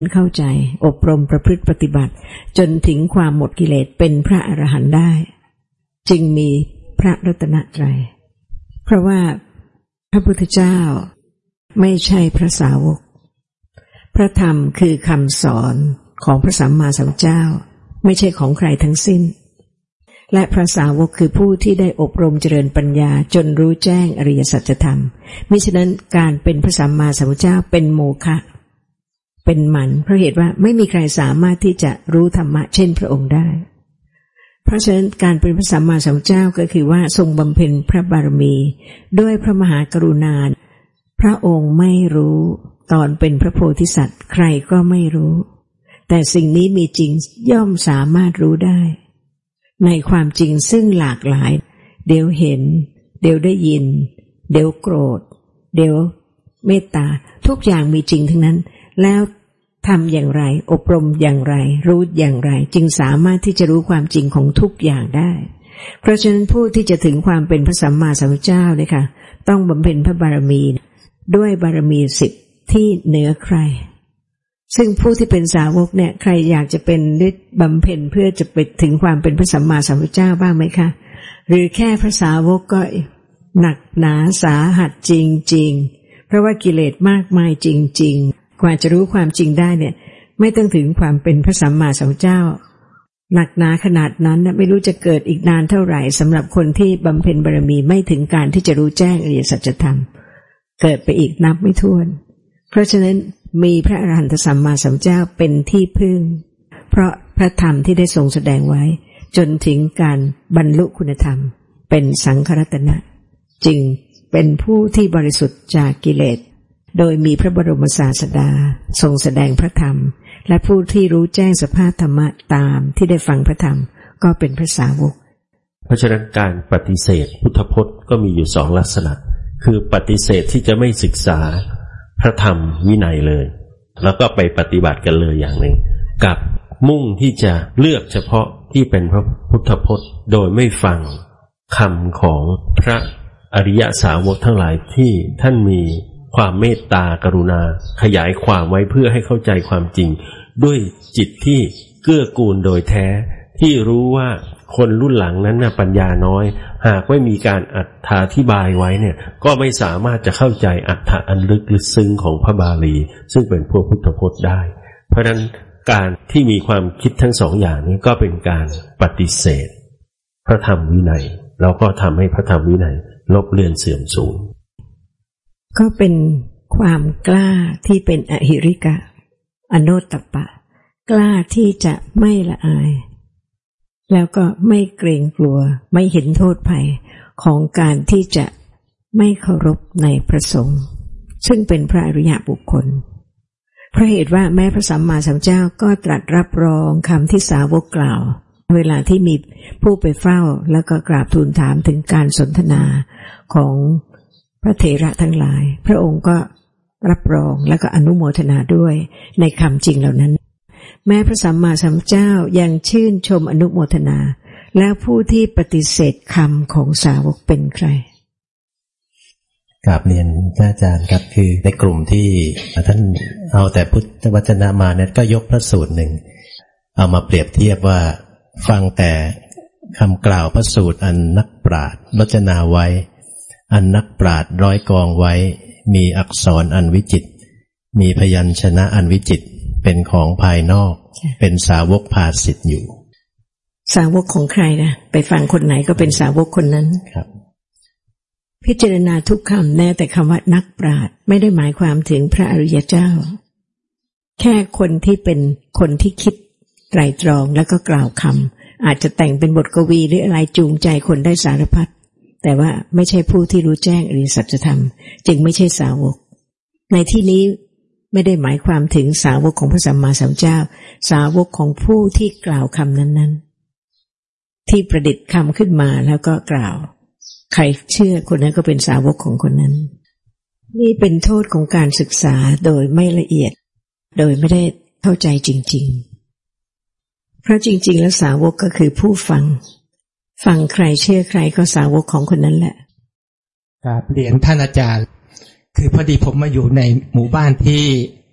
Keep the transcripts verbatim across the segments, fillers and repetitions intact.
เข้าใจอบรมประพฤติปฏิบัติจนถึงความหมดกิเลสเป็นพระอรหันต์ได้จึงมีพระรัตนตรัยเพราะว่าพระพุทธเจ้าไม่ใช่พระสาวกพระธรรมคือคำสอนของพระสัมมาสัมพุทธเจ้าไม่ใช่ของใครทั้งสิ้นและพระสาวกคือผู้ที่ได้อบรมเจริญปัญญาจนรู้แจ้งอริยสัจธรรมมิฉะนั้นการเป็นพระสัมมาสัมพุทธเจ้าเป็นโมฆะเป็นหมันเพราะเหตุว่าไม่มีใครสามารถที่จะรู้ธรรมะเช่นพระองค์ได้เพราะฉะนั้นการเป็นพระสัมมาสัมพุทธเจ้าก็คือว่าทรงบำเพ็ญพระบารมีด้วยพระมหากรุณาพระองค์ไม่รู้ตอนเป็นพระโพธิสัตว์ใครก็ไม่รู้แต่สิ่งนี้มีจริงย่อมสามารถรู้ได้ในความจริงซึ่งหลากหลายเดี๋ยวเห็นเดี๋ยวได้ยินเดี๋ยวโกรธเดี๋ยวเมตตาทุกอย่างมีจริงทั้งนั้นแล้วทำอย่างไรอบรมอย่างไรรู้อย่างไรจึงสามารถที่จะรู้ความจริงของทุกอย่างได้เพราะฉะนั้นผู้ที่จะถึงความเป็นพระสัมมาสัมพุทธเจ้าเนี่ยค่ะต้องบำเพ็ญพระบารมีด้วยบารมีสิบที่เหนือใครซึ่งผู้ที่เป็นสาวกเนี่ยใครอยากจะเป็นฤทธิ์บำเพ็ญเพื่อจะไปถึงความเป็นพระสัมมาสัมพุทธเจ้าบ้างไหมคะหรือแค่พระสาวกก็หนักหนาสาหัสจริงๆเพราะว่ากิเลสมากมายจริงๆกว่าจะรู้ความจริงได้เนี่ยไม่ต้องถึงความเป็นพระสัมมาสัมพุทธเจ้าหนักหนาขนาดนั้นไม่รู้จะเกิดอีกนานเท่าไหร่สำหรับคนที่บำเพ็ญบารมีไม่ถึงการที่จะรู้แจ้งอริยสัจธรรมเกิดไปอีกนับไม่ถ้วนเพราะฉะนั้นมีพระอรหันตสัมมาสัมพุทธเจ้าเป็นที่พึ่งเพราะพระธรรมที่ได้ทรงแสดงไว้จนถึงการบรรลุคุณธรรมเป็นสังฆรัตนะจึงเป็นผู้ที่บริสุทธิ์จากกิเลสโดยมีพระบรมศาสดาทรงแสดงพระธรรมและผู้ที่รู้แจ้งสภาพธรรมะตามที่ได้ฟังพระธรรมก็เป็นพระสาวกเพราะฉะนั้นการปฏิเสธพุทธพจน์ก็มีอยู่สองลักษณะคือปฏิเสธที่จะไม่ศึกษาพระธรรมวินัยเลยแล้วก็ไปปฏิบัติกันเลยอย่างหนึ่งกับมุ่งที่จะเลือกเฉพาะที่เป็นพระพุทธพจน์โดยไม่ฟังคำของพระอริยสาวกทั้งหลายที่ท่านมีความเมตตากรุณาขยายความไว้เพื่อให้เข้าใจความจริงด้วยจิตที่เกื้อกูลโดยแท้ที่รู้ว่าคนรุ่นหลังนั้นน่ะปัญญาน้อยหากไม่มีการอธิบายไว้เนี่ยก็ไม่สามารถจะเข้าใจอรรถอันลึกซึ้งของพระบาลีซึ่งเป็นพวกพุทธพจน์ได้เพราะฉะนั้นการที่มีความคิดทั้งสองอย่างนี้ก็เป็นการปฏิเสธพระธรรมวินัยแล้วก็ทำให้พระธรรมวินัยลบเลือนเสื่อมสูญก็เป็นความกล้าที่เป็นอหิริกะอโนตตัปปะกล้าที่จะไม่ละอายแล้วก็ไม่เกรงกลัวไม่เห็นโทษภัยของการที่จะไม่เคารพในพระสงฆ์ซึ่งเป็นพระอริยบุคคลเพราะเหตุว่าแม้พระสัมมาสัมพุทธเจ้าก็ตรัสรับรองคำที่สาวกกล่าวเวลาที่มีผู้ไปเฝ้าแล้วก็กราบทูลถามถึงการสนทนาของพระเถระทั้งหลายพระองค์ก็รับรองแล้วก็อนุโมทนาด้วยในคำจริงเหล่านั้นแม้พระสัมมาสัมพุทธเจ้ายังชื่นชมอนุโมทนาแล้วผู้ที่ปฏิเสธคำของสาวกเป็นใครกราบเรียนอาจารย์ครับคือในกลุ่มที่ท่านเอาแต่พุทธวจนะมาเนี่ยก็ยกพระสูตรหนึ่งเอามาเปรียบเทียบว่าฟังแต่คำกล่าวพระสูตรอันนักปราชญ์รจนาไว้อันนักปราชญ์ร้อยกองไว้มีอักษรอันวิจิตรมีพยัญชนะอันวิจิตรเป็นของภายนอกเป็นสาวกภาสิทธิ์อยู่สาวกของใครนะไปฟังคนไหนก็เป็นสาวกคนนั้นครับพิจารณาทุกคำแม้แต่คำว่านักปราชญ์ไม่ได้หมายความถึงพระอริยเจ้าแค่คนที่เป็นคนที่คิดไตร่ตรองแล้วก็กล่าวคำอาจจะแต่งเป็นบทกวีหรืออะไรจูงใจคนได้สารพัดแต่ว่าไม่ใช่ผู้ที่รู้แจ้งอริยสัจธรรมจึงไม่ใช่สาวกในที่นี้ไม่ได้หมายความถึงสาวกของพระสัมมาสัมพุทธเจ้าสาวกของผู้ที่กล่าวคำนั้นๆที่ประดิษฐ์คำขึ้นมาแล้วก็กล่าวใครเชื่อคนนั้นก็เป็นสาวกของคนนั้นนี่เป็นโทษของการศึกษาโดยไม่ละเอียดโดยไม่ได้เข้าใจจริงๆเพราะจริงๆแล้วสาวกก็คือผู้ฟังฟังใครเชื่อใครก็สาวกของคนนั้นแหละครับเรียนท่านอาจารย์คือพอดีผมมาอยู่ในหมู่บ้านที่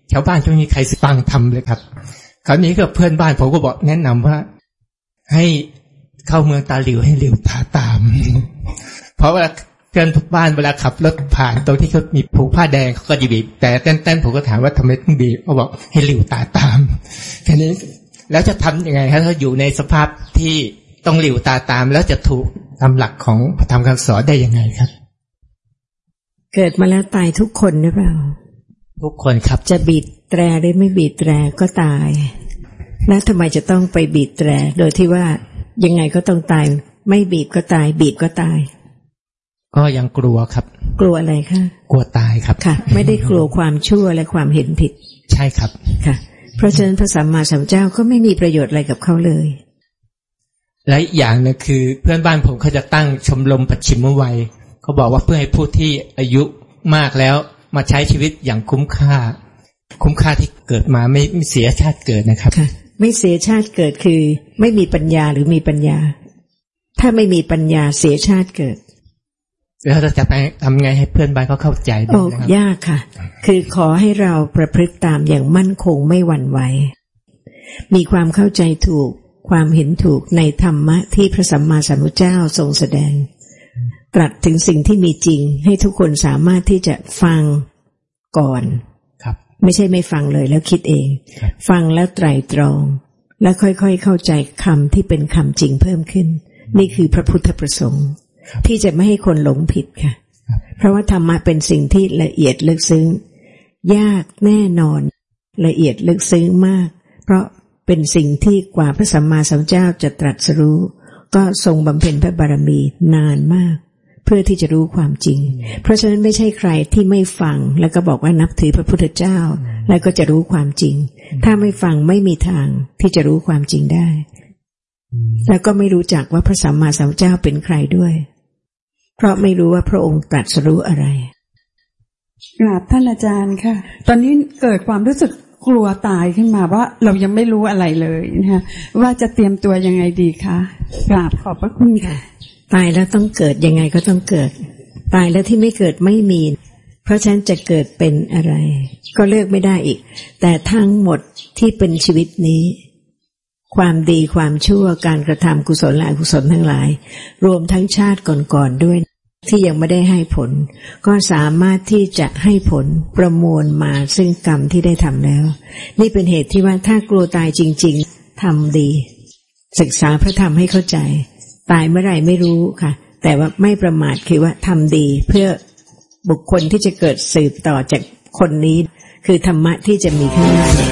ชาวบ้านจะไม่มีใครฟังธรรมเลยครับคราวนี้ก็เพื่อนบ้านผมก็บอกแนะนำว่าให้เข้าเมืองตาหลิวให้หลิวตาตาม เพราะว่าเพื่อนบ้านเวลาขับรถผ่านตรงที่เขามีผูกผ้าแดงเขาก็จะบีบแต่เต้นๆผมก็ถามว่าทำไมต้องบีบเขาบอกให้หลิวตาตามแค่นี้แล้วจะทำยังไงครับถ้าอยู่ในสภาพที่ต้องหลิวตาตามแล้วจะถูกตามหลักของพระธรรมคำสอนได้ยังไงครับเกิดมาแล้วตายทุกคนหรือเปล่าทุกคนครับจะบีบแตรหรือไม่บีบแตรก็ตายแล้วทำไมจะต้องไปบีบแตรโดยที่ว่ายังไงก็ต้องตายไม่บีบก็ตายบีบก็ตายก็ยังกลัวครับกลัวอะไรคะกลัวตายครับค่ะไม่ได้กลัวความชั่วและความเห็นผิดใช่ครับค่ะเพราะฉะนั้นพระสัมมาสัมพุทธเจ้าก็ไม่มีประโยชน์อะไรกับเขาเลยและอีกอย่างนึงคือเพื่อนบ้านผมเขาจะตั้งชมรมปัจฉิมวัยเขาบอกว่าเพื่อให้ผู้ที่อายุมากแล้วมาใช้ชีวิตอย่างคุ้มค่าคุ้มค่าที่เกิดมาไม่ไม่เสียชาติเกิดนะครับค่ะไม่เสียชาติเกิดคือไม่มีปัญญาหรือมีปัญญาถ้าไม่มีปัญญาเสียชาติเกิดแล้วเราจะไปทำไงให้เพื่อนบ้านเขาเข้าใจโอ้ยากค่ะคือขอให้เราประพฤติตามอย่างมั่นคงไม่หวั่นไหวมีความเข้าใจถูกความเห็นถูกในธรรมะที่พระสัมมาสัมพุทธเจ้าทรงแสดงตรัสถึงสิ่งที่มีจริงให้ทุกคนสามารถที่จะฟังก่อนไม่ใช่ไม่ฟังเลยแล้วคิดเองฟังแล้วไตร่ตรองแล้วค่อยๆเข้าใจคำที่เป็นคำจริงเพิ่มขึ้นนี่คือพระพุทธประสงค์ที่จะไม่ให้คนหลงผิดค่ะเพราะว่าธรรมะเป็นสิ่งที่ละเอียดลึกซึ้งยากแน่นอนละเอียดลึกซึ้งมากเพราะเป็นสิ่งที่กว่าพระสัมมาสัมพุทธเจ้าจะตรัสรู้ก็ทรงบำเพ็ญพระบารมีนานมากเพื่อที่จะรู้ความจริงเพราะฉะนั้นไม่ใช่ใครที่ไม่ฟังแล้วก็บอกว่านับถือพระพุทธเจ้าแล้วก็จะรู้ความจริงถ้าไม่ฟังไม่มีทางที่จะรู้ความจริงได้แล้วก็ไม่รู้จักว่าพระสัมมาสัมพุทธเจ้าเป็นใครด้วยเพราะไม่รู้ว่าพระองค์ตรัสรู้อะไรกราบท่านอาจารย์ค่ะตอนนี้เกิดความรู้สึกกลัวตายขึ้นมาว่าเรายังไม่รู้อะไรเลยนะคะว่าจะเตรียมตัวยังไงดีคะกราบขอบพระคุณค่ะตายแล้วต้องเกิดยังไงก็ต้องเกิดตายแล้วที่ไม่เกิดไม่มีเพราะฉะนั้นจะเกิดเป็นอะไรก็เลือกไม่ได้อีกแต่ทั้งหมดที่เป็นชีวิตนี้ความดีความชั่วการกระทำกุศลและอกุศลทั้งหลายรวมทั้งชาติก่อนๆด้วยที่ยังไม่ได้ให้ผลก็สามารถที่จะให้ผลประมวลมาซึ่งกรรมที่ได้ทำแล้วนี่เป็นเหตุที่ว่าถ้ากลัวตายจริงๆทำดีศึกษาพระธรรมให้เข้าใจตายเมื่อไหร่ไม่รู้ค่ะแต่ว่าไม่ประมาทคือว่าทำดีเพื่อบุคคลที่จะเกิดสืบต่อจากคนนี้คือธรรมะที่จะมีข้างหน้า